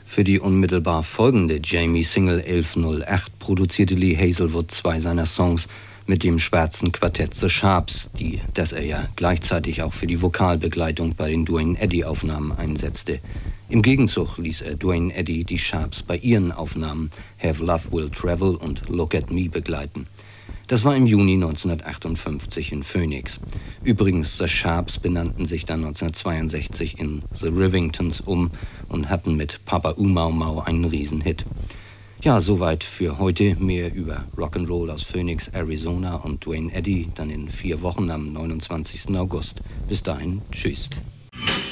Für die unmittelbar folgende Jamie-Single 1108 produzierte Lee Hazlewood 2 seiner Songs mit dem schwarzen Quartett The Sharps, das er ja gleichzeitig auch für die Vokalbegleitung bei den Duane Eddy-Aufnahmen einsetzte. Im Gegenzug ließ er Duane Eddy die Sharps bei ihren Aufnahmen Have Love Will Travel und Look at Me begleiten. Das war im Juni 1958 in Phoenix. Übrigens, The Sharps benannten sich dann 1962 in The Rivingtons um und hatten mit Papa Mau Mau einen Riesenhit. Ja, soweit für heute. Mehr über Rock'n'Roll aus Phoenix, Arizona und Duane Eddy dann in 4 Wochen am 29. August. Bis dahin, tschüss.